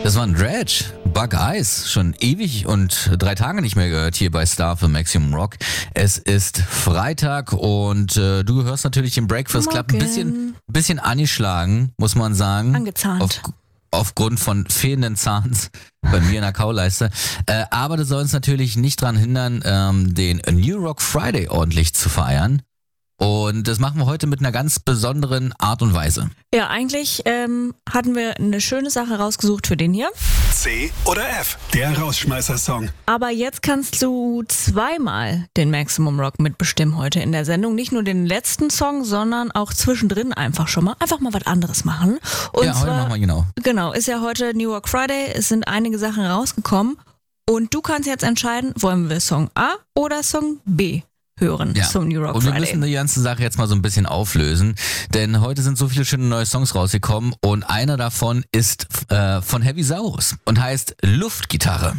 Das war ein Dredge, Bug Eyes, schon ewig und 3 Tage nicht mehr gehört hier bei Star für Maximum Rock. Es ist Freitag und du hörst natürlich den Breakfast Club ein bisschen angeschlagen, muss man sagen. Angezahnt. Aufgrund von fehlenden Zahns bei mir in der Kauleiste. Aber das soll uns natürlich nicht daran hindern, den New Rock Friday ordentlich zu feiern. Und das machen wir heute mit einer ganz besonderen Art und Weise. Ja, eigentlich hatten wir eine schöne Sache rausgesucht für den hier. C oder F, der Rausschmeißer-Song. Aber jetzt kannst du zweimal den Maximum Rock mitbestimmen heute in der Sendung. Nicht nur den letzten Song, sondern auch zwischendrin einfach mal was anderes machen. Und ja, heute machen wir genau. Genau, ist ja heute New Rock Friday. Es sind einige Sachen rausgekommen. Und du kannst jetzt entscheiden, wollen wir Song A oder Song B hören zum New Rock Friday. Und wir müssen die ganze Sache jetzt mal so ein bisschen auflösen, denn heute sind so viele schöne neue Songs rausgekommen und einer davon ist von Heavy Saurus und heißt Luftgitarre.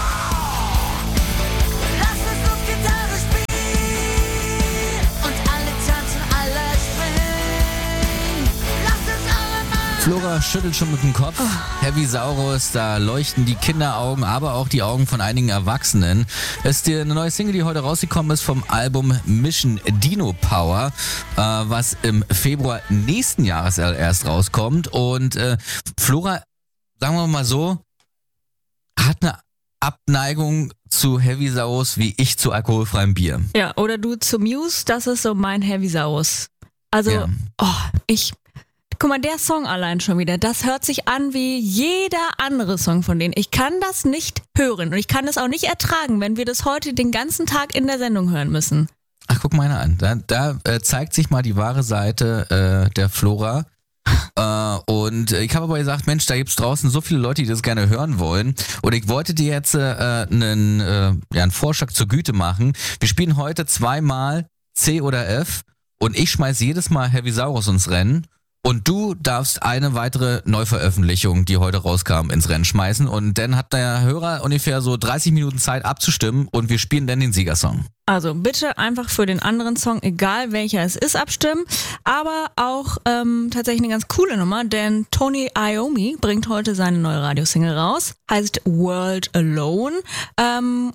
Flora schüttelt schon mit dem Kopf. Heavy Saurus, da leuchten die Kinderaugen, aber auch die Augen von einigen Erwachsenen. Es ist eine neue Single, die heute rausgekommen ist vom Album Mission Dino Power, was im Februar nächsten Jahres erst rauskommt. Und Flora, sagen wir mal so, hat eine Abneigung zu Heavy Saurus wie ich zu alkoholfreiem Bier. Ja, oder du zu Muse, das ist so mein Heavy Saurus. Also, guck mal, der Song allein schon wieder, das hört sich an wie jeder andere Song von denen. Ich kann das nicht hören und ich kann das auch nicht ertragen, wenn wir das heute den ganzen Tag in der Sendung hören müssen. Ach, guck mal an. Da zeigt sich mal die wahre Seite der Flora. Und ich habe aber gesagt, Mensch, da gibt's draußen so viele Leute, die das gerne hören wollen. Und ich wollte dir jetzt einen Vorschlag zur Güte machen. Wir spielen heute zweimal C oder F und ich schmeiß jedes Mal Heavy Saurus ins Rennen. Und du darfst eine weitere Neuveröffentlichung, die heute rauskam, ins Rennen schmeißen. Und dann hat der Hörer ungefähr so 30 Minuten Zeit abzustimmen und wir spielen dann den Siegersong. Also bitte einfach für den anderen Song, egal welcher es ist, abstimmen. Aber auch tatsächlich eine ganz coole Nummer, denn Tony Iommi bringt heute seine neue Radiosingle raus. Heißt World Alone.